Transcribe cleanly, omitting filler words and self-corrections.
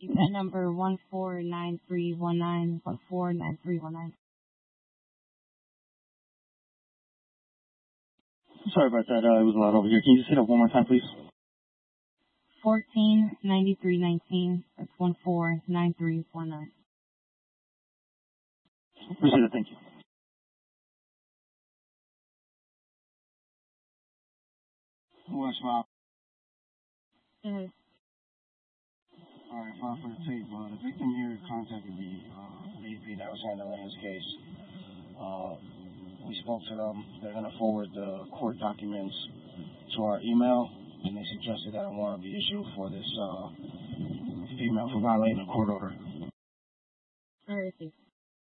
That number 149319, 149319. Sorry about that. It was a lot over here. Can you just hit up one more time, please? 149319. That's 149349. Appreciate it. Thank you. What's up? Uh, Alright, file for the tape. The victim here contacted the VP that was handling his case. We spoke to them. They're going to forward the court documents to our email, and they suggested that a warrant be issued for this female for violating a court order. I received.